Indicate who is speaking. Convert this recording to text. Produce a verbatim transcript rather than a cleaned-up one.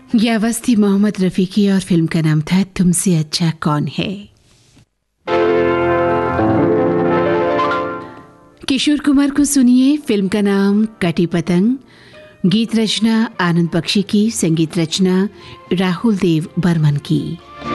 Speaker 1: ये आवाज थी मोहम्मद रफ़ी की और फिल्म का नाम था तुमसे अच्छा कौन है। किशोर कुमार को सुनिए। फिल्म का नाम कटी पतंग। गीत रचना आनंद बख्शी की, संगीत रचना राहुल देव बर्मन की।